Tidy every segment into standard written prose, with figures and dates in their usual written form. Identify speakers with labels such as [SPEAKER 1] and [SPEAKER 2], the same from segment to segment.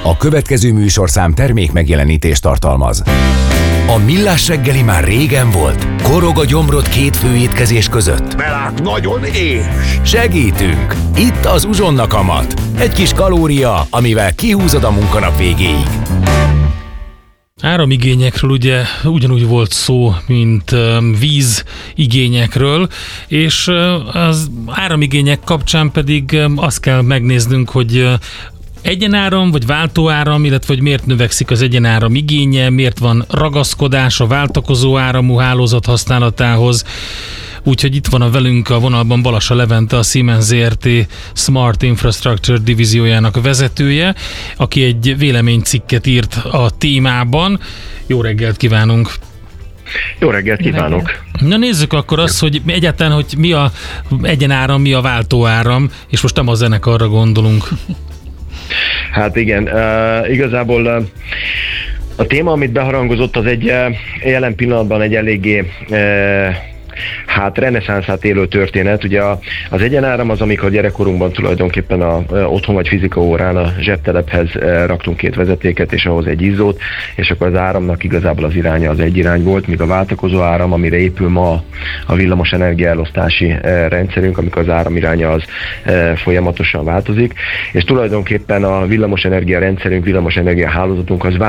[SPEAKER 1] A következő műsorszám termék megjelenítést tartalmaz. A Millás reggeli már régen volt. Korog a gyomrod két főétkezés között.
[SPEAKER 2] Mert nagyon éhes.
[SPEAKER 1] Segítünk! Itt az Uzsonna kamat. Egy kis kalória, amivel kihúzod a munkanap végéig.
[SPEAKER 3] Áramigényekről ugye ugyanúgy volt szó, mint vízigényekről, és az áramigények kapcsán pedig azt kell megnéznünk, hogy egyenáram vagy váltóáram, illetve hogy miért növekszik az egyenáram igénye, miért van ragaszkodás a váltakozó áramú hálózat használatához. Úgyhogy itt van velünk a vonalban Balassa Levente, a Siemens Zrt. Smart Infrastructure divíziójának vezetője, aki egy véleménycikket írt a témában. Jó reggelt kívánunk!
[SPEAKER 4] Jó reggelt kívánok!
[SPEAKER 3] Na nézzük akkor azt, hogy egyáltalán, hogy mi a egyenáram, mi a váltóáram, és most nem a zenekarra gondolunk.
[SPEAKER 4] Hát igen, igazából a téma, amit beharangozott, az egy jelen pillanatban egy eléggé reneszánszát élő történet. Ugye az egyenáram az, amikor gyerekkorunkban tulajdonképpen otthon vagy fizika órán a zsebtelephez raktunk két vezetéket, és ahhoz egy izzót, és akkor az áramnak igazából az iránya az egy irány volt, míg a váltakozó áram, amire épül ma a villamos energiaelosztási rendszerünk, amikor az áram iránya az folyamatosan változik, és tulajdonképpen a villamos energia rendszerünk, villamos energia hálózatunk az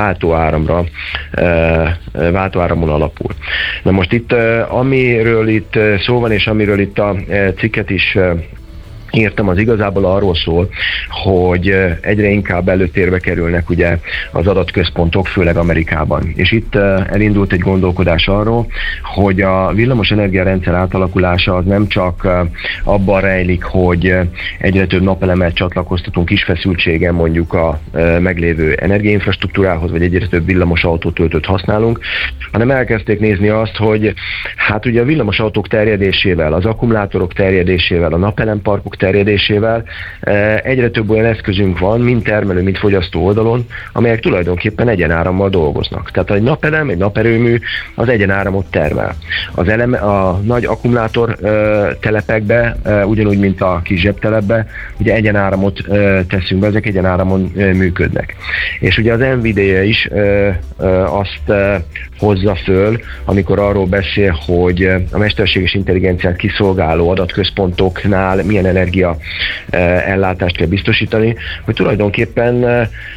[SPEAKER 4] váltóáramon alapul. Na most itt, amiről itt szó van, és amiről itt a cikket is írtam, az igazából arról szól, hogy egyre inkább előtérbe kerülnek ugye az adatközpontok, főleg Amerikában. És itt elindult egy gondolkodás arról, hogy a villamos energiarendszer átalakulása az nem csak abban rejlik, hogy egyre több napelemet csatlakoztatunk kis feszültségen mondjuk a meglévő energiainfrastruktúrához, vagy egyre több villamos autótöltőt használunk, hanem elkezdték nézni azt, hogy hát ugye a villamos autók terjedésével, az akkumulátorok terjedésével, a napelemparkok terjedésével egyre több olyan eszközünk van, mind termelő, mind fogyasztó oldalon, amelyek tulajdonképpen egyenárammal dolgoznak. Tehát egy napelem, egy naperőmű az egyenáramot termel. A nagy akkumulátor telepekbe, ugyanúgy, mint a kis zsebtelepbe, ugye egyenáramot teszünk be, ezek egyenáramon működnek. És ugye az NVIDIA is azt hozza föl, amikor arról beszél, hogy a mesterséges intelligenciát kiszolgáló adatközpontoknál milyen energia ellátást kell biztosítani, hogy tulajdonképpen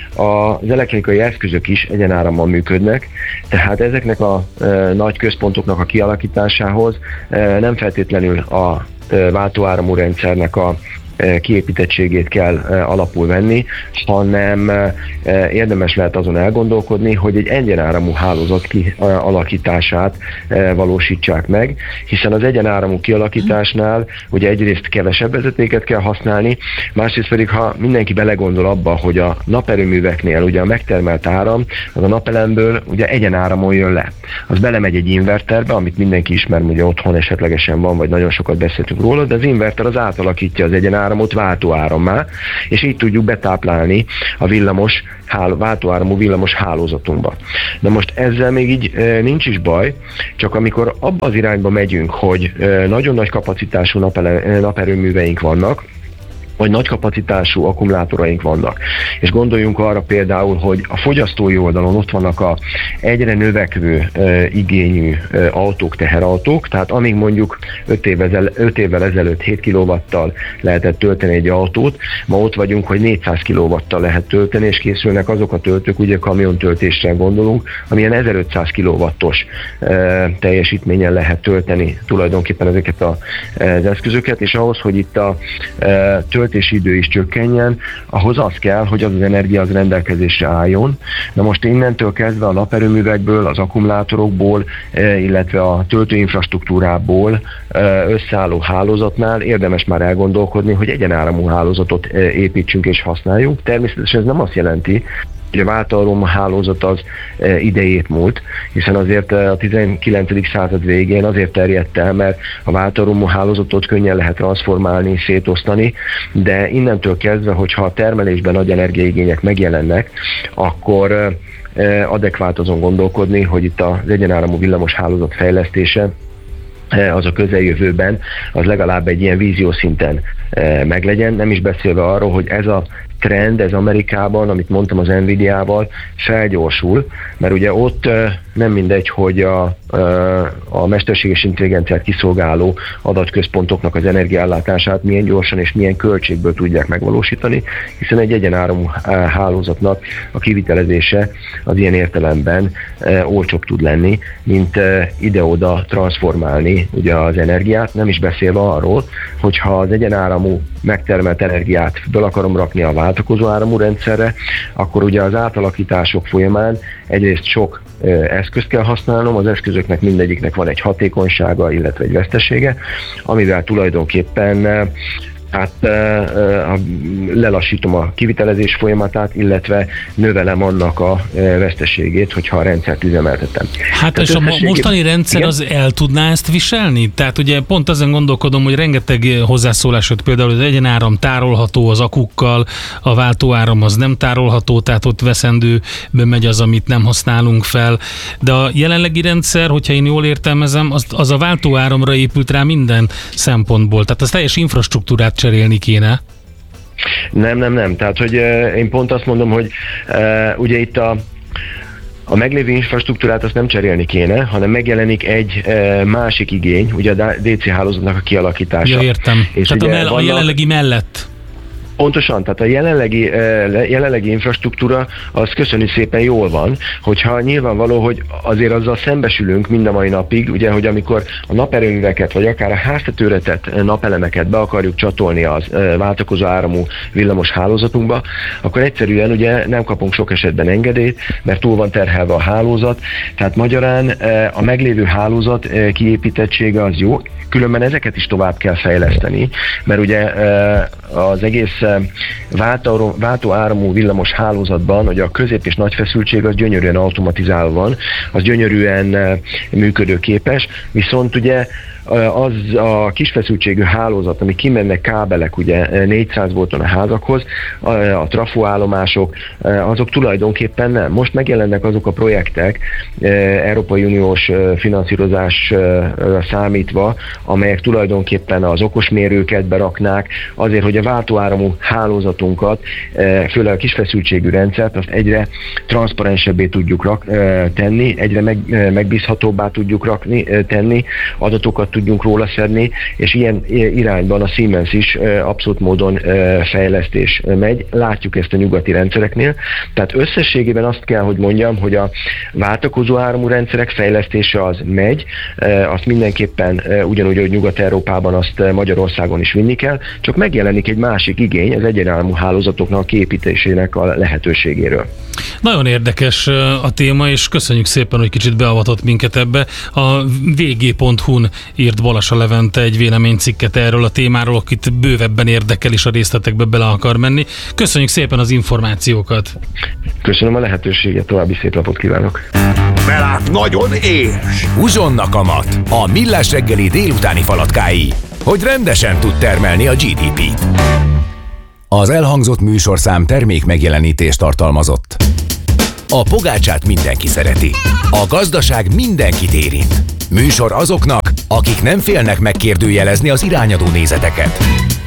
[SPEAKER 4] az elektronikai eszközök is egyenárammal működnek, tehát ezeknek a nagy központoknak a kialakításához nem feltétlenül a váltóáramú rendszernek a kiépítettségét kell alapul venni, hanem érdemes lehet azon elgondolkodni, hogy egy egyenáramú hálózat kialakítását valósítsák meg, hiszen az egyenáramú kialakításnál ugye egyrészt kevesebb vezetéket kell használni, másrészt pedig, ha mindenki belegondol abba, hogy a naperőműveknél ugye a megtermelt áram az a napelemből ugye egyenáramon jön le. Az belemegy egy inverterbe, amit mindenki ismer, ugye otthon esetlegesen van, vagy nagyon sokat beszéltünk róla, de az inverter az átalakítja az egyenáramot váltóárammá, és így tudjuk betáplálni a váltóáramú villamos hálózatunkba. Na most ezzel még így nincs is baj, csak amikor abba az irányba megyünk, hogy nagyon nagy kapacitású naperőműveink vannak, vagy nagy kapacitású akkumulátoraink vannak. És gondoljunk arra például, hogy a fogyasztói oldalon ott vannak a egyre növekvő igényű autók, teherautók, tehát amíg mondjuk 5 évvel ezelőtt 7 kW-tal lehetett tölteni egy autót, ma ott vagyunk, hogy 400 kW-tal lehet tölteni, és készülnek azok a töltők, ugye kamiontöltésre gondolunk, amilyen 1500 kW-os teljesítményen lehet tölteni tulajdonképpen ezeket az eszközöket, és ahhoz, hogy itt a töltési idő is csökkenjen, ahhoz az kell, hogy az energia az rendelkezésre álljon. Na most innentől kezdve a naperőművekből, az akkumulátorokból, illetve a töltőinfrastruktúrából összeálló hálózatnál érdemes már elgondolkodni, hogy egyenáramú hálózatot építsünk és használjunk. Természetesen ez nem azt jelenti, hogy a váltóáramú hálózat az idejét múlt, hiszen azért a 19. század végén azért terjedt el, mert a váltóáramú hálózatot könnyen lehet transformálni, szétosztani, de innentől kezdve, hogyha a termelésben nagy energiaigények megjelennek, akkor adekvát azon gondolkodni, hogy itt az egyenáramú villamos hálózat fejlesztése az a közeljövőben az legalább egy ilyen vízió szinten meglegyen, nem is beszélve arról, hogy ez a trend, ez Amerikában, amit mondtam az Nvidia-val, felgyorsul, mert ugye ott nem mindegy, hogy a mesterséges intelligenciát kiszolgáló adatközpontoknak az energiaellátását milyen gyorsan és milyen költségből tudják megvalósítani, hiszen egy egyenáramú hálózatnak a kivitelezése az ilyen értelemben olcsóbb tud lenni, mint ide-oda transformálni ugye az energiát, nem is beszélve arról, hogyha az egyenáramú megtermelt energiát bel akarom rakni a váltakozó áramú rendszerre, akkor ugye az átalakítások folyamán egyrészt sok eszközt kell használnom, az eszközöknek mindegyiknek van egy hatékonysága, illetve egy vesztesége, amivel tulajdonképpen lelassítom a kivitelezés folyamatát, illetve növelem annak a veszteségét, hogyha a rendszert üzemeltetem.
[SPEAKER 3] Hát és a mostani rendszer az el tudná ezt viselni? Tehát ugye pont ezen gondolkodom, hogy rengeteg hozzászólás jött, például az egyenáram tárolható az akukkal, a váltóáram az nem tárolható, tehát ott veszendőbe megy az, amit nem használunk fel. De a jelenlegi rendszer, hogyha én jól értelmezem, az a váltóáramra épült rá minden szempontból. Tehát az teljes infrastruktúrát cserélni kéne.
[SPEAKER 4] Nem. Tehát, hogy én pont azt mondom, hogy ugye itt a meglévő infrastruktúrát azt nem cserélni kéne, hanem megjelenik egy másik igény, ugye a DC hálózatnak a kialakítása.
[SPEAKER 3] Ja, értem. És tehát a jelenlegi mellett.
[SPEAKER 4] Pontosan, tehát a jelenlegi infrastruktúra az köszönjük szépen jól van, hogyha nyilvánvaló, hogy azért azzal szembesülünk mind a mai napig, ugye, hogy amikor a naperőműveket, vagy akár a háztetőre tett napelemeket be akarjuk csatolni az váltakozó áramú villamos hálózatunkba, akkor egyszerűen ugye nem kapunk sok esetben engedélyt, mert túl van terhelve a hálózat, tehát magyarán a meglévő hálózat kiépítettsége az jó, különben ezeket is tovább kell fejleszteni, mert ugye az egész váltóáramú villamos hálózatban, hogy a közép és nagy feszültség az gyönyörűen automatizálva van, az gyönyörűen működőképes, viszont ugye az a kis feszültségű hálózat, ami kimennek kábelek ugye 400 volton a házakhoz, a trafóállomások, azok tulajdonképpen nem. Most megjelennek azok a projektek, Európai Uniós finanszírozás számítva, amelyek tulajdonképpen az okosmérőket beraknák, azért, hogy a váltóáramú hálózatunkat, főleg a kis feszültségű rendszert, azt egyre transzparensebbé tudjuk tenni, egyre megbízhatóbbá tudjuk tenni, adatokat tudjunk róla szedni, és ilyen irányban a Siemens is abszolút módon fejlesztés megy. Látjuk ezt a nyugati rendszereknél. Tehát összességében azt kell, hogy mondjam, hogy a váltakozó áramú rendszerek fejlesztése az megy, azt mindenképpen ugyanúgy, hogy Nyugat-Európában azt Magyarországon is vinni kell, csak megjelenik egy másik igény az egyenáramú hálózatoknak a kiépítésének a lehetőségéről.
[SPEAKER 3] Nagyon érdekes a téma, és köszönjük szépen, hogy kicsit beavatott minket ebbe. A vg.hu-n írt Balassa Levente egy véleménycikket erről a témáról, akit bővebben érdekel és a részletekbe bele akar menni. Köszönjük szépen az információkat!
[SPEAKER 4] Köszönöm a lehetőséget, további szép napot kívánok!
[SPEAKER 1] Belát nagyon éhes! Húzsonnak a mat, a Millás reggeli délutáni falatkái, hogy rendesen tud termelni a GDP-t. Az elhangzott műsorszám termék megjelenítést tartalmazott. A pogácsát mindenki szereti. A gazdaság mindenkit érint. Műsor azoknak, akik nem félnek megkérdőjelezni az irányadó nézeteket.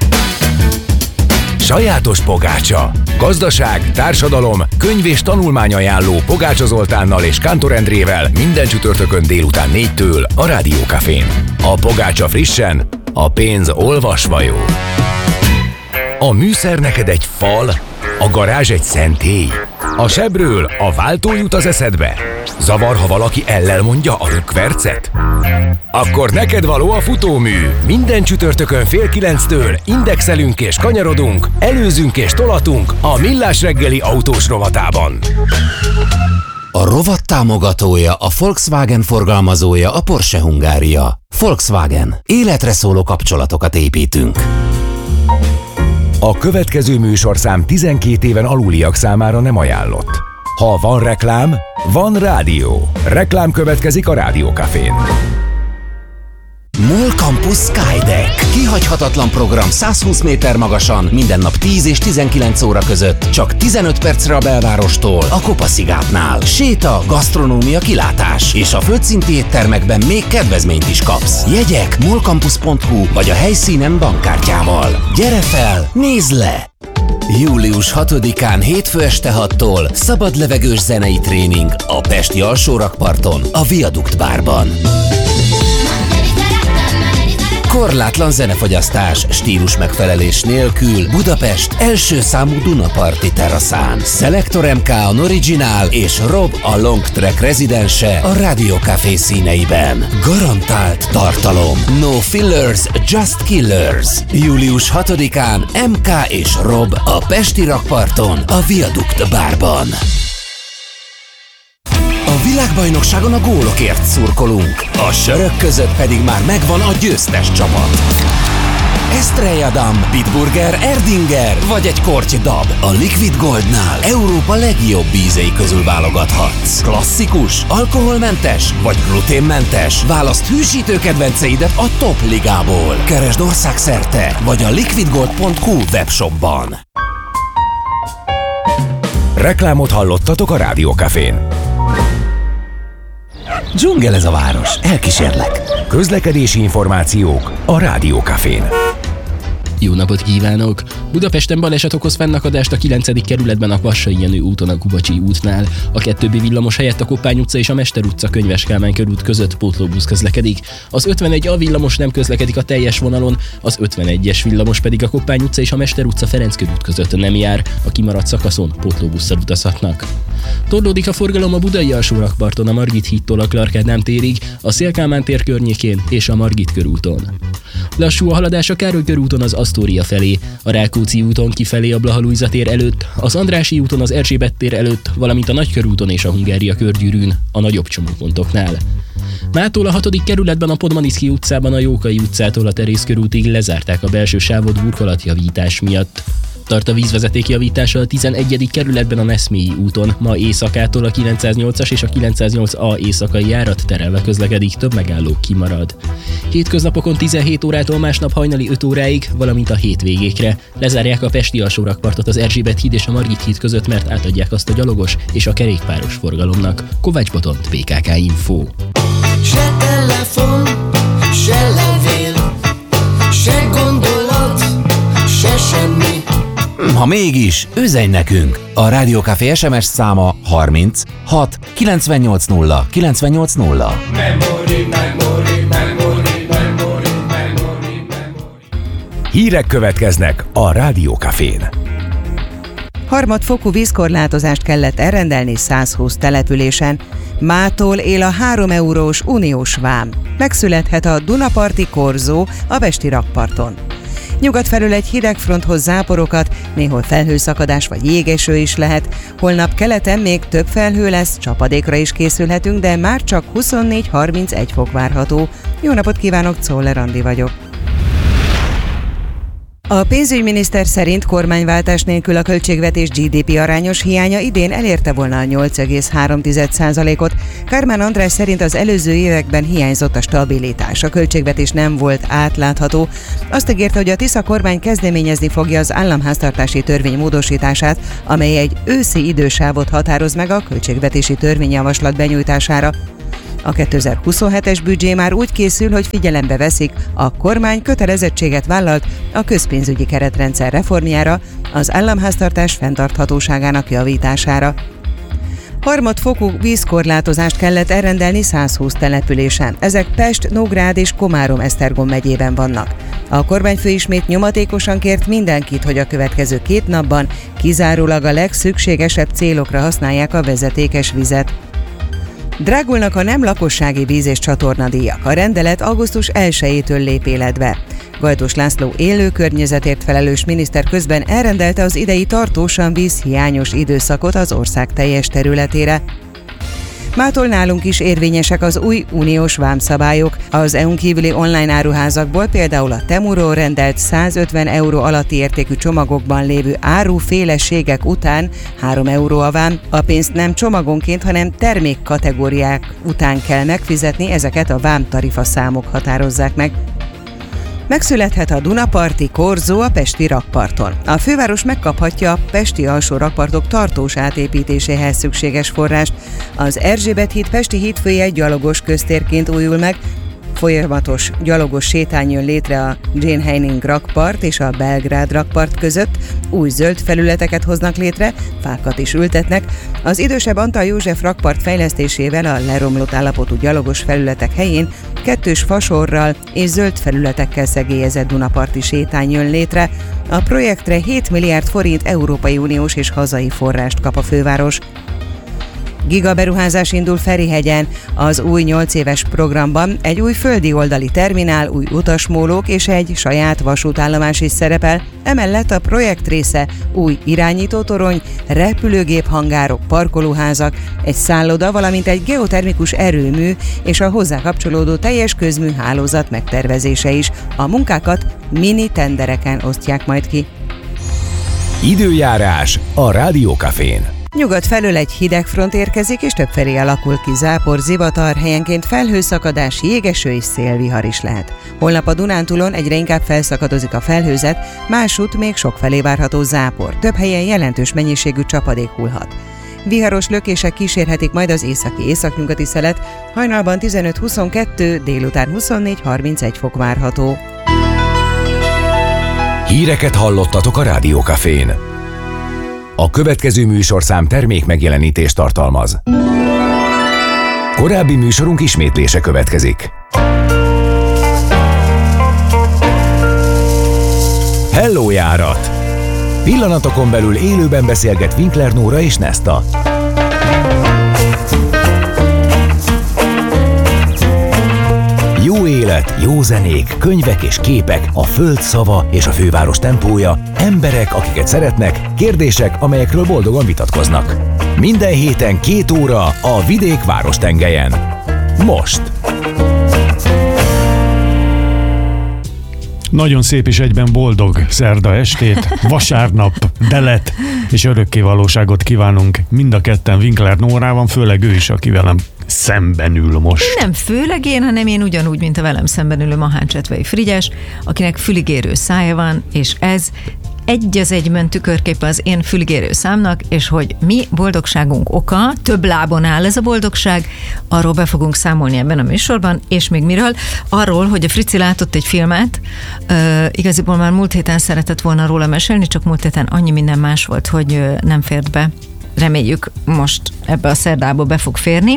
[SPEAKER 1] Sajátos pogácsa. Gazdaság, társadalom, könyv és tanulmányajánló Pogácsa Zoltánnal és Kántor Endrével minden csütörtökön délután 4-től a Rádió Cafén. A pogácsa frissen, a pénz olvasva jó. A műszer neked egy fal, a garázs egy szentély. A sebről a váltó jut az eszedbe. Zavar, ha valaki ellel mondja a rökkvercet? Akkor neked való a futómű. Minden csütörtökön 8:30 indexelünk és kanyarodunk, előzünk és tolatunk a Millás reggeli autós rovatában.
[SPEAKER 2] A rovat támogatója, a Volkswagen forgalmazója, a Porsche Hungária. Volkswagen. Életre szóló kapcsolatokat építünk.
[SPEAKER 1] A következő műsorszám 12 éven aluliak számára nem ajánlott. Ha van reklám, van rádió. Reklám következik a Rádió Cafén.
[SPEAKER 2] MOL Campus Skydeck. Kihagyhatatlan program 120 méter magasan, minden nap 10 és 19 óra között, csak 15 percre a belvárostól, a Kopa-szigátnál. Séta, gasztronómia, kilátás, és a földszinti éttermekben még kedvezményt is kapsz. Jegyek molcampus.hu vagy a helyszínen bankkártyával. Gyere fel, nézd le! Július 6-án hétfő este 6-tól szabad levegős zenei tréning a pesti alsórakparton, a Viadukt bárban. Korlátlan zenefogyasztás, stílus megfelelés nélkül Budapest első számú Dunaparti teraszán. Selector MK a Original és Rob a Long Track rezidense a Rádió Café színeiben. Garantált tartalom. No fillers, just killers. Július 6-án MK és Rob a Pesti rakparton, a Viadukt bárban. A világbajnokságon a gólokért szurkolunk, a sörök között pedig már megvan a győztes csapat. Estrella Damm, Bitburger, Erdinger vagy egy korty dab. A Liquid Goldnál Európa legjobb ízei közül válogathatsz. Klasszikus, alkoholmentes vagy gluténmentes? Válaszd hűsítő kedvenceidet a top ligából. Keresd országszerte vagy a liquidgold.hu webshopban.
[SPEAKER 1] Reklámot hallottatok a Rádió Cafén.
[SPEAKER 2] Dzsungel ez a város, elkísérlek.
[SPEAKER 1] Közlekedési információk a Rádió Cafén.
[SPEAKER 5] Jó napot kívánok! Budapesten baleset okoz fennakadást a 9. kerületben a Vassai Jenő úton a Kubacsi útnál. A 2B villamos helyett a Koppány utca és a Mester utca Könyves Kálmán körút között pótlóbusz közlekedik. Az 51A villamos nem közlekedik a teljes vonalon, az 51-es villamos pedig a Koppány utca és a Mester utca Ferenc körút között nem jár. A kimaradt szakaszon pótlóbusszal utazhatnak. Torlódik a forgalom a Budai alsórakparton a Margit hídtól a Clark Ádám térig, a Széll-Kálmán tér környékén és a Margit körúton. Lassú a haladás a Károly körúton az Asztória felé, a Rákóczi úton kifelé a Blaha Lujza tér előtt, az Andrássy úton az Erzsébet tér előtt, valamint a Nagykörúton és a Hungária körgyűrűn, a nagyobb csomópontoknál. Mától a 6. kerületben a Podmaniszky utcában a Jókai utcától a Terész körútig lezárták a belső sávot burkolatjavítás miatt. Tart a vízvezeték javítása a 11. kerületben a Neszmélyi úton, ma éjszakától a 908-as és a 908A éjszakai járat terelve közlekedik, több megálló kimarad. Hétköznapokon 17 órától másnap hajnali 5 óráig, valamint a hétvégékre lezárják a pesti alsórakpartot az Erzsébet híd és a Margit híd között, mert átadják azt a gyalogos és a kerékpáros forgalomnak. Kovács Botont, PKK Info.
[SPEAKER 6] Se telefon, se levél, se gondolat, se semmi.
[SPEAKER 2] Ha mégis, üzenj nekünk! A Rádió Café SMS száma 30 6 980 980.
[SPEAKER 1] Hírek következnek a Rádió Cafén.
[SPEAKER 7] Harmadfokú vízkorlátozást kellett elrendelni 120 településen. Mától él a 3 eurós uniós vám. Megszülethet a Dunaparti korzó a pesti rakparton. Nyugat felől egy hidegfronthoz záporokat, néhol felhőszakadás vagy jégeső is lehet. Holnap keleten még több felhő lesz, csapadékra is készülhetünk, de már csak 24-31 fok várható. Jó napot kívánok, Czoller Andi vagyok. A pénzügyminiszter szerint kormányváltás nélkül a költségvetés GDP arányos hiánya idén elérte volna a 8,3%-ot. Kármán András szerint az előző években hiányzott a stabilitás, a költségvetés nem volt átlátható. Azt ígérte, hogy a Tisza kormány kezdeményezni fogja az államháztartási törvény módosítását, amely egy őszi idősávot határoz meg a költségvetési törvényjavaslat benyújtására. A 2027-es büdzsé már úgy készül, hogy figyelembe veszik, a kormány kötelezettséget vállalt a közpénzügyi keretrendszer reformjára, az államháztartás fenntarthatóságának javítására. Harmadfokú vízkorlátozást kellett elrendelni 120 településen. Ezek Pest, Nógrád és Komárom-Esztergom megyében vannak. A kormányfő ismét nyomatékosan kért mindenkit, hogy a következő 2 napban kizárólag a legszükségesebb célokra használják a vezetékes vizet. Drágulnak a nem lakossági víz- és csatornadíjak. A rendelet augusztus 1-től lép életbe. Gajdos László élő környezetért felelős miniszter közben elrendelte az idei tartósan vízhiányos időszakot az ország teljes területére. Mától nálunk is érvényesek az új uniós vámszabályok. Az EU-n kívüli online áruházakból például a Temuról rendelt 150 euró alatti értékű csomagokban lévő áruféleségek után 3 euró a vám. A pénzt nem csomagonként, hanem termékkategóriák után kell megfizetni, ezeket a vámtarifa számok határozzák meg. Megszülethet a Dunaparti korzó a pesti rakparton. A főváros megkaphatja a pesti alsó rakpartok tartós átépítéséhez szükséges forrást. Az Erzsébet híd pesti hídfője gyalogos köztérként újul meg, Folyamatos gyalogos sétány jön létre a Jane Heining rakpart és a Belgrád rakpart között, új zöld felületeket hoznak létre, fákat is ültetnek. Az idősebb Antal József rakpart fejlesztésével a leromlott állapotú gyalogos felületek helyén kettős fasorral és zöld felületekkel szegélyezett Dunaparti sétány jön létre. A projektre 7 milliárd forint Európai Uniós és hazai forrást kap a főváros. Gigaberuházás indul Ferihegyen. Az új 8 éves programban egy új földi oldali terminál, új utasmólók és egy saját vasútállomás is szerepel. Emellett a projekt része új irányítótorony, repülőgép-hangárok, parkolóházak, egy szálloda, valamint egy geotermikus erőmű és a hozzá kapcsolódó teljes közmű hálózat megtervezése is. A munkákat mini tendereken osztják majd ki.
[SPEAKER 1] Időjárás a Rádiókafén.
[SPEAKER 7] Nyugat felől egy hideg front érkezik, és többfelé alakul ki zápor, zivatar, helyenként felhőszakadás, jégeső és szélvihar is lehet. Holnap a Dunántúlon egyre inkább felszakadozik a felhőzet, másút még sokfelé várható zápor. Több helyen jelentős mennyiségű csapadék hullhat. Viharos lökések kísérhetik majd az északi-északnyugati szelet, hajnalban 15-22, délután 24-31 fok várható.
[SPEAKER 1] Híreket hallottatok a Rádiókafén. A következő műsorszám termék megjelenítést tartalmaz. Korábbi műsorunk ismétlése következik. Hello járat! Pillanatokon belül élőben beszélget Winkler Nóra és Nesta. Jó élet, jó zenék, könyvek és képek, a föld szava és a főváros tempója, emberek, akiket szeretnek, kérdések, amelyekről boldogan vitatkoznak. Minden héten 2 óra a vidék várostengelyen. Most!
[SPEAKER 8] Nagyon szép és egyben boldog szerda estét, vasárnap, delet és örökké valóságot kívánunk mind a ketten Winkler Nórával, főleg ő is, aki velem szemben ül most.
[SPEAKER 9] Nem főleg én, hanem én ugyanúgy, mint a velem szemben ülő Mahán Csetvei Frigyes, akinek füligérő szája van, és ez egy az egyben tükörképe az én füligérő számnak, és hogy mi boldogságunk oka, több lábon áll ez a boldogság, arról be fogunk számolni ebben a műsorban, és még miről? Arról, hogy a Frici látott egy filmet, igaziból már múlt héten szeretett volna róla mesélni, csak múlt héten annyi minden más volt, hogy nem fért be. Reméljük most ebbe a szerdába be fog férni.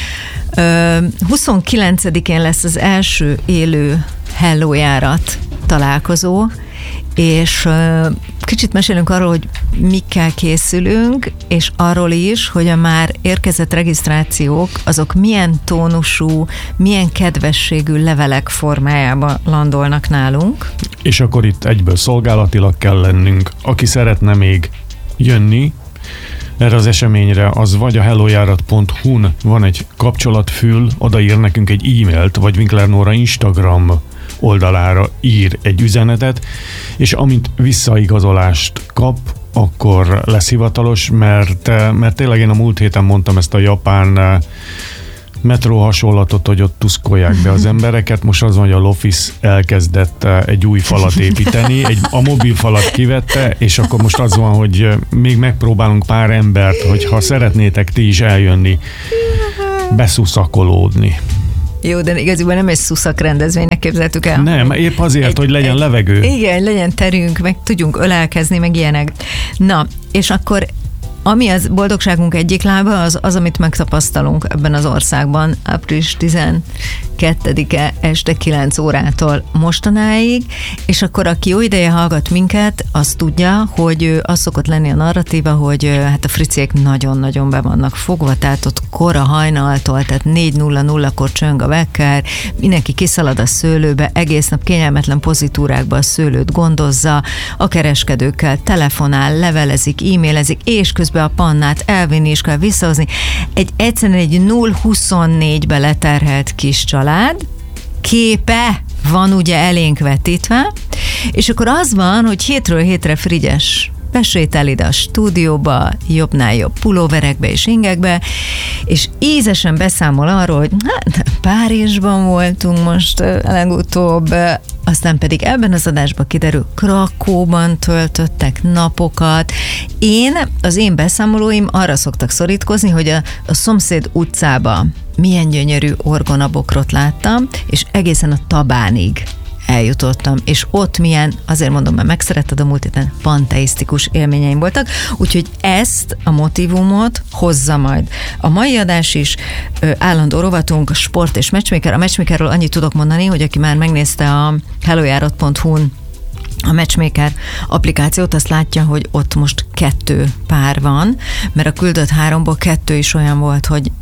[SPEAKER 9] 29-én lesz az első élő Hello járat találkozó, és kicsit mesélünk arról, hogy mikkel készülünk, és arról is, hogy a már érkezett regisztrációk, azok milyen tónusú, milyen kedvességű levelek formájában landolnak nálunk.
[SPEAKER 8] És akkor itt egyből szolgálatilag kell lennünk. Aki szeretne még jönni erre az eseményre, az vagy a hellojárat.hu-n van egy kapcsolatfül, odaír nekünk egy e-mailt, vagy Winkler Nóra Instagram oldalára ír egy üzenetet, és amint visszaigazolást kap, akkor lesz hivatalos, mert tényleg én a múlt héten mondtam ezt a japán metró hasonlatot, hogy ott tuszkolják be az embereket. Most az van, hogy a Lofis elkezdett egy új falat építeni, a mobil falat kivette, és akkor most az van, hogy még megpróbálunk pár embert, hogyha szeretnétek ti is eljönni, beszuszakolódni.
[SPEAKER 9] Jó, de igazából nem egy szuszak rendezvénynek képzeltük el.
[SPEAKER 8] Nem, épp azért, hogy legyen levegő.
[SPEAKER 9] Igen, legyen terünk, meg tudjunk ölelkezni, meg ilyenek. Na, és akkor ami az boldogságunk egyik lába, az, amit megtapasztalunk ebben az országban április 12-e este 9 órától mostanáig, és akkor aki jó ideje hallgat minket, az tudja, hogy az szokott lenni a narratíva, hogy hát a friciek nagyon-nagyon be vannak fogva, tehát ott kora hajnaltól, tehát 4:00-kor csöng a vekker, mindenki kiszalad a szőlőbe, egész nap kényelmetlen pozitúrákba a szőlőt gondozza, a kereskedőkkel telefonál, levelezik, e-mailezik, és közben a pannát elvinni is kell visszahozni. Egyszerűen egy 0-24-be leterhelt kis család, képe van ugye elénk vetítve, és akkor az van, hogy hétről hétre Frigyes besétál ide a stúdióba, jobbnál jobb pulóverekbe és ingekbe, és ízesen beszámol arról, hogy hát Párizsban voltunk most legutóbb, aztán pedig ebben az adásban kiderül, Krakóban töltöttek napokat. Az én beszámolóim arra szoktak szorítkozni, hogy a szomszéd utcába milyen gyönyörű orgonabokrot láttam, és egészen a Tabánig eljutottam, és ott milyen, azért mondom, mert megszeretted a múlt héten, panteisztikus élményeim voltak, úgyhogy ezt a motívumot hozza majd a mai adás is, állandó rovatunk, sport és matchmaker. A matchmakerről annyit tudok mondani, hogy aki már megnézte a hellojárat.hu-n a Matchmaker applikációt, azt látja, hogy ott most 2 pár van, mert a küldött 3-ból 2 is olyan volt, hogy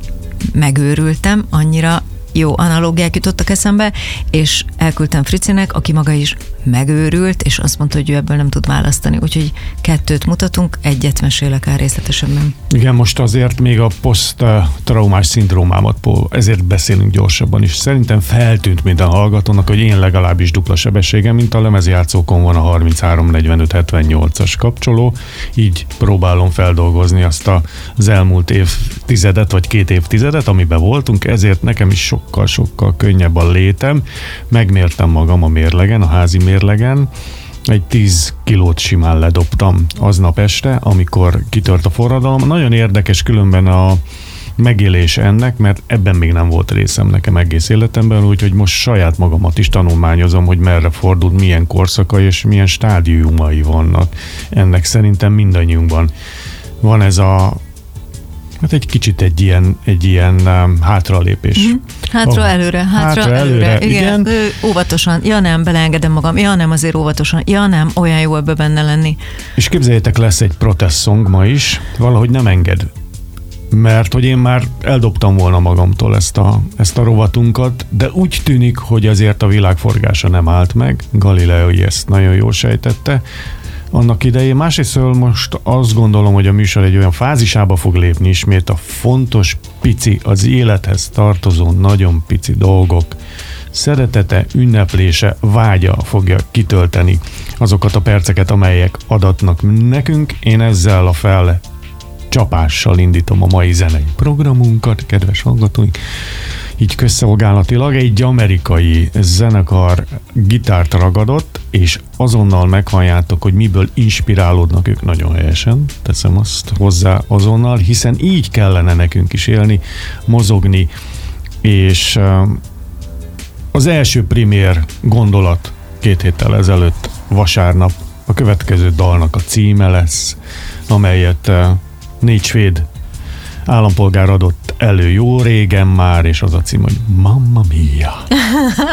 [SPEAKER 9] megőrültem, annyira jó analógiák jutottak eszembe, és elküldtem Fricinek, aki maga is megőrült, és azt mondta, hogy ő ebből nem tud választani. Úgyhogy 2 mutatunk, 1 mesélek el részletesebben.
[SPEAKER 8] Igen, most azért még a poszttraumás szindrómámat, ezért beszélünk gyorsabban is. Szerintem feltűnt minden hallgatónak, hogy én legalábbis dupla sebességem, mint a lemezjátszókon van a 33-45-78-as kapcsoló, így próbálom feldolgozni azt az elmúlt évtizedet, vagy 2 évtizedet, amiben voltunk, ezért nekem is sokkal könnyebb a létem. Megmértem magam a mérlegen, a házi mérlegen, egy 10 kilót simán ledobtam aznap este, amikor kitört a forradalom. Nagyon érdekes különben a megélés ennek, mert ebben még nem volt részem nekem egész életemben, úgyhogy most saját magamat is tanulmányozom, hogy merre fordult, milyen korszakai és milyen stádiumai vannak. Ennek szerintem mindannyiunkban van ez a egy kicsit egy ilyen hátralépés.
[SPEAKER 9] Hátra-előre. Igen. Óvatosan. Ja nem, beleengedem magam. Ja nem, azért óvatosan. Ja nem, olyan jó ebbe benne lenni.
[SPEAKER 8] És képzeljétek, lesz egy protest song ma is. Valahogy nem enged. Mert hogy én már eldobtam volna magamtól ezt a rovatunkat, de úgy tűnik, hogy azért a világforgása nem állt meg. Galilei ezt nagyon jól sejtette annak idején. Másrésztől most azt gondolom, hogy a műsor egy olyan fázisába fog lépni ismét, a fontos, pici, az élethez tartozó nagyon pici dolgok szeretete, ünneplése, vágya fogja kitölteni azokat a perceket, amelyek adatnak nekünk. Én ezzel a csapással indítom a mai zenei programunkat, kedves hallgatóink. Így közszolgálatilag egy amerikai zenekar gitárt ragadott, és azonnal meghalljátok, hogy miből inspirálódnak ők, nagyon helyesen, teszem azt hozzá azonnal, hiszen így kellene nekünk is élni, mozogni, és az első primér gondolat 2 héttel ezelőtt vasárnap a következő dalnak a címe lesz, amelyet 4 svéd állampolgár adott elő jó régen már, és az a cím, hogy Mamma Mia.